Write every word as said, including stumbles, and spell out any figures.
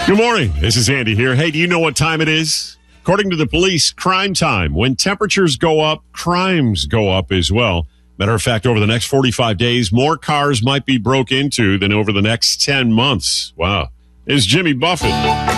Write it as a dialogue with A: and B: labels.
A: Good morning. This is Andy here. Hey, do you know what time it is? According to the police, crime time. When temperatures go up, crimes go up as well. Matter of fact, over the next forty-five days, more cars might be broke into than over the next ten months. Wow. It's Jimmy Buffett.